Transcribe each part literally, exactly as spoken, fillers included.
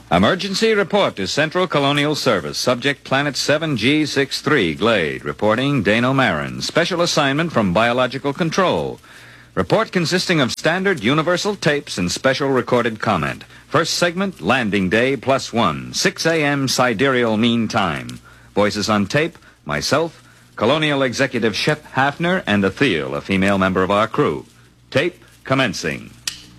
Emergency report to Central Colonial Service. Subject Planet seven G sixty-three, Glade. Reporting Dano Marin. Special assignment from Biological Control. Report consisting of standard universal tapes and special recorded comment. First segment, landing day plus one. six a.m. sidereal mean time. Voices on tape, myself, Colonial Executive Shep Hafner, and Atheel, a female member of our crew. Tape commencing.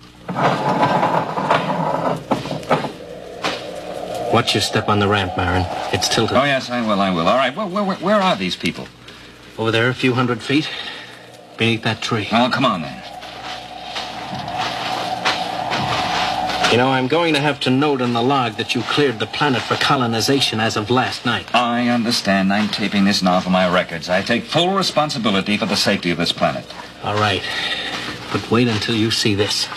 Watch your step on the ramp, Marin. It's tilted. Oh, yes, I will, I will. All right, well, where, where, where are these people? Over there, a few hundred feet. Beneath that tree. Oh, come on, then. You know, I'm going to have to note in the log that you cleared the planet for colonization as of last night. I understand. I'm taping this now for my records. I take full responsibility for the safety of this planet. All right. But wait until you see this.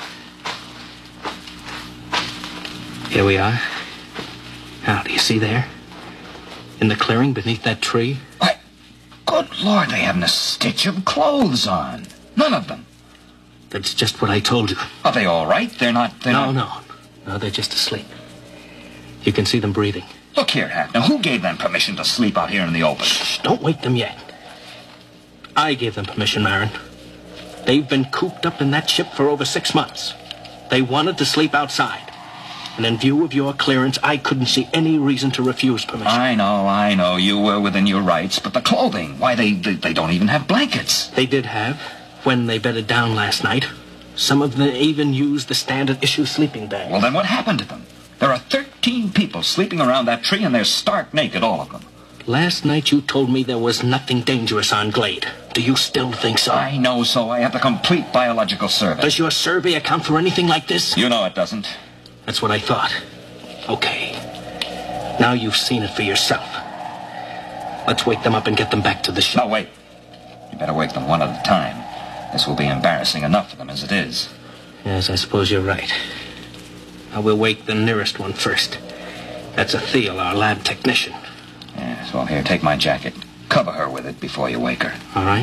Here we are. Now, do you see there? In the clearing beneath that tree? Why, good Lord, they haven't a stitch of clothes on. None of them. That's just what I told you. Are they all right? They're not... They're no, not... no. No, they're just asleep. You can see them breathing. Look here, Hafner. Who gave them permission to sleep out here in the open? Shh, don't wake them yet. I gave them permission, Marin. They've been cooped up in that ship for over six months. They wanted to sleep outside. And in view of your clearance, I couldn't see any reason to refuse permission. I know, I know. You were within your rights. But the clothing, why, they, they, they don't even have blankets. They did have, when they bedded down last night. Some of them even used the standard issue sleeping bag. Well, then what happened to them? There are thirteen people sleeping around that tree, and they're stark naked, all of them. Last night you told me there was nothing dangerous on Glade. Do you still think so? I know so. I have the complete biological survey. Does your survey account for anything like this? You know it doesn't. That's what I thought. Okay. Now you've seen it for yourself. Let's wake them up and get them back to the ship. No, wait. You better wake them one at a time. This will be embarrassing enough for them as it is. Yes, I suppose you're right. I will wake the nearest one first. That's Atheel, our lab technician. Yes, well, here, take my jacket. Cover her with it before you wake her. All right.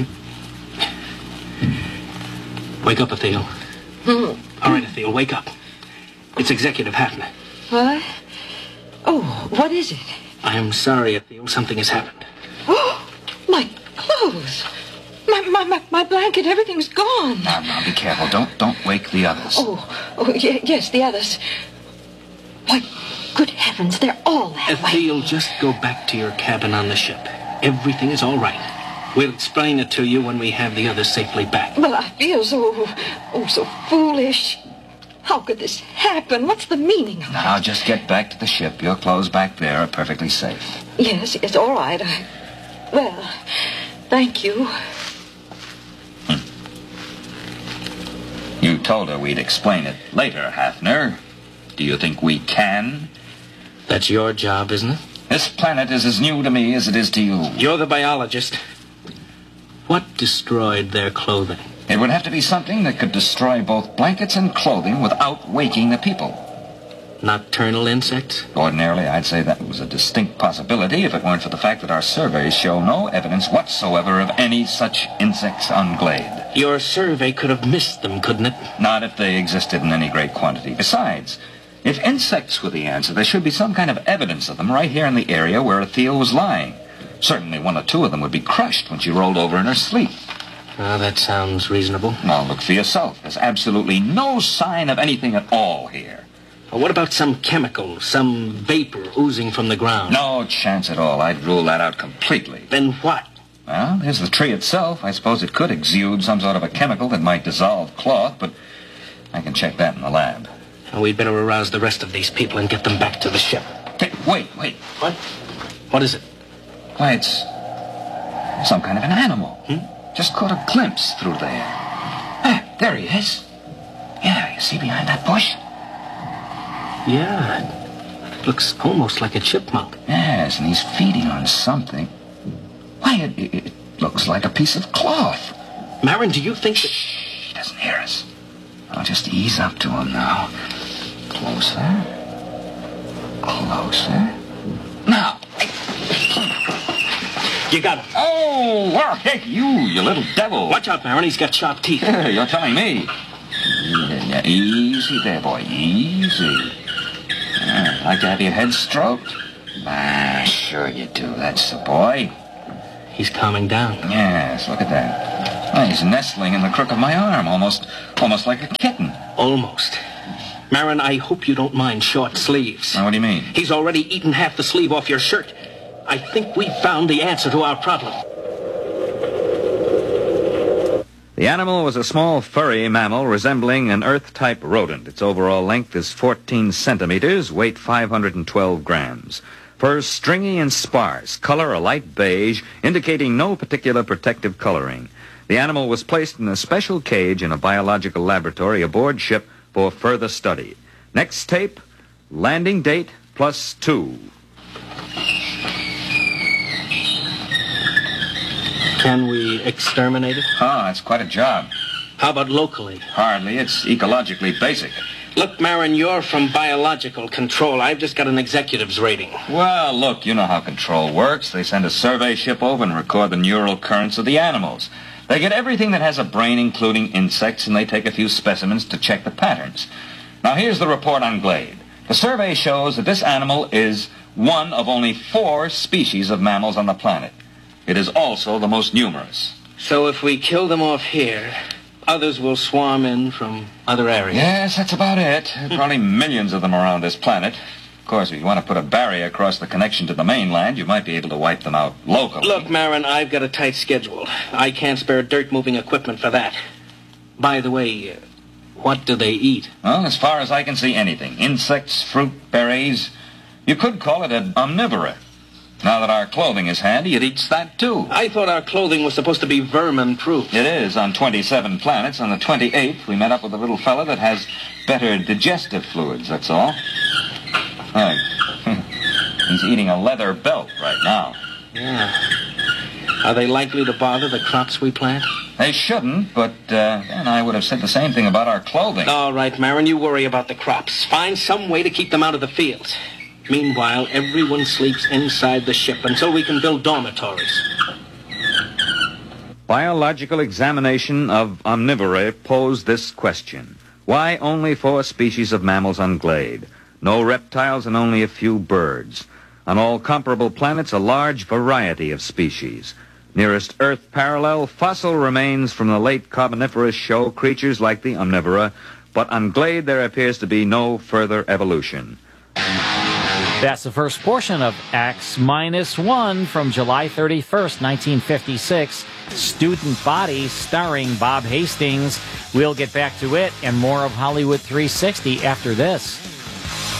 Wake up, Atheel. All right, Atheel, wake up. It's Executive Hafner. What? Oh, what is it? I am sorry, Atheel. Something has happened. Oh, my clothes. My, my, my, my blanket, everything's gone. Now, now, be careful. Don't, don't wake the others. Oh, oh y- yes, the others. Why, good heavens, they're all that way. Atheel, just go back to your cabin on the ship. Everything is all right. We'll explain it to you when we have the others safely back. Well, I feel so, oh, so foolish. How could this happen? What's the meaning of it? Now, just get back to the ship. Your clothes back there are perfectly safe. Yes, it's all right. I, well, thank you. Hmm. You told her we'd explain it later, Hafner. Do you think we can? That's your job, isn't it? This planet is as new to me as it is to you. You're the biologist. What destroyed their clothing? It would have to be something that could destroy both blankets and clothing without waking the people. Nocturnal insects? Ordinarily, I'd say that was a distinct possibility if it weren't for the fact that our surveys show no evidence whatsoever of any such insects on Glade. Your survey could have missed them, couldn't it? Not if they existed in any great quantity. Besides, if insects were the answer, there should be some kind of evidence of them right here in the area where Atheel was lying. Certainly one or two of them would be crushed when she rolled over in her sleep. Ah, that sounds reasonable. Now, look for yourself. There's absolutely no sign of anything at all here. Well, what about some chemical, some vapor oozing from the ground? No chance at all. I'd rule that out completely. Then what? Well, there's the tree itself. I suppose it could exude some sort of a chemical that might dissolve cloth, but I can check that in the lab. Well, we'd better arouse the rest of these people and get them back to the ship. Hey, wait, wait. What? What is it? Why, it's some kind of an animal. Hmm? Just caught a glimpse through there. Ah, there he is. Yeah, you see behind that bush? Yeah, it looks almost like a chipmunk. Yes, and he's feeding on something. Why, it, it, it looks like a piece of cloth. Marin, do you think that... Shh, he doesn't hear us. I'll just ease up to him now. Closer. Closer. Now. You got him. Oh, well, hey, you, you little devil. Watch out, Marin. He's got sharp teeth. Yeah, you're telling me. Yeah, easy there, boy. Easy. Yeah, Like to have your head stroked? Ah, sure you do. That's the boy. He's calming down. Yes, look at that. Oh, he's nestling in the crook of my arm, almost, almost like a kitten. Almost. Marin, I hope you don't mind short sleeves. Now, what do you mean? He's already eaten half the sleeve off your shirt. I think we found the answer to our problem. The animal was a small furry mammal resembling an Earth-type rodent. Its overall length is fourteen centimeters, weight five hundred twelve grams. Fur stringy and sparse, color a light beige, indicating no particular protective coloring. The animal was placed in a special cage in a biological laboratory aboard ship for further study. Next tape, landing date plus two. Can we exterminate it? Oh, that's quite a job. How about locally? Hardly. It's ecologically basic. Look, Marin, you're from biological control. I've just got an executive's rating. Well, look, you know how control works. They send a survey ship over and record the neural currents of the animals. They get everything that has a brain, including insects, and they take a few specimens to check the patterns. Now, here's the report on Glade. The survey shows that this animal is one of only four species of mammals on the planet. It is also the most numerous. So if we kill them off here, others will swarm in from other areas? Yes, that's about it. There are probably millions of them around this planet. Of course, if you want to put a barrier across the connection to the mainland, you might be able to wipe them out locally. Look, Marin, I've got a tight schedule. I can't spare dirt-moving equipment for that. By the way, what do they eat? Well, as far as I can see, anything. Insects, fruit, berries. You could call it an omnivora. Now that our clothing is handy, it eats that too. I thought our clothing was supposed to be vermin-proof. It is on twenty-seven planets. On the twenty-eighth, we met up with a little fella that has better digestive fluids, that's all. Hey, he's eating a leather belt right now. Yeah. Are they likely to bother the crops we plant? They shouldn't, but uh, then I would have said the same thing about our clothing. All right, Marin, you worry about the crops. Find some way to keep them out of the fields. Meanwhile, everyone sleeps inside the ship until we can build dormitories. Biological examination of omnivora posed this question. Why only four species of mammals on Glade? No reptiles and only a few birds. On all comparable planets, a large variety of species. Nearest Earth parallel, fossil remains from the late Carboniferous show creatures like the omnivora, but on Glade there appears to be no further evolution. That's the first portion of X minus one from July thirty-first, nineteen fifty-six. Student Body, starring Bob Hastings. We'll get back to it and more of Hollywood three sixty after this.